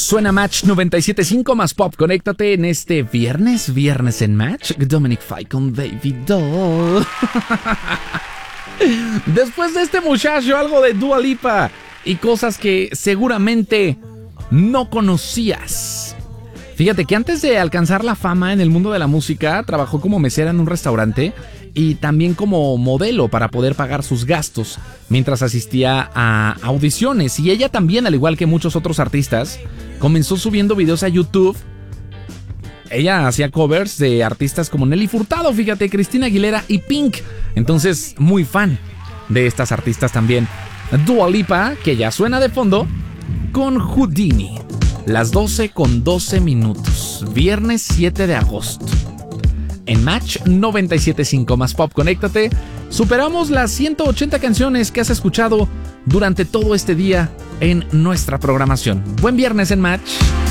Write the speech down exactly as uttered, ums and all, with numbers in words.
Suena Match noventa y siete punto cinco más Pop. Conéctate en este viernes, viernes en Match. Dominic Fike con Baby Doll. Después de este muchacho, algo de Dua Lipa y cosas que seguramente no conocías. Fíjate que antes de alcanzar la fama en el mundo de la música, trabajó como mesera en un restaurante y también como modelo para poder pagar sus gastos mientras asistía a audiciones. Y ella también, al igual que muchos otros artistas, comenzó subiendo videos a YouTube. Ella hacía covers de artistas como Nelly Furtado, fíjate, Cristina Aguilera y Pink. Entonces, muy fan de estas artistas también. Dua Lipa, que ya suena de fondo, con Houdini. Las doce con doce minutos. Viernes siete de agosto. En Match noventa y siete punto cinco más Pop. Conéctate. Superamos las ciento ochenta canciones que has escuchado durante todo este día en nuestra programación. Buen viernes en Match.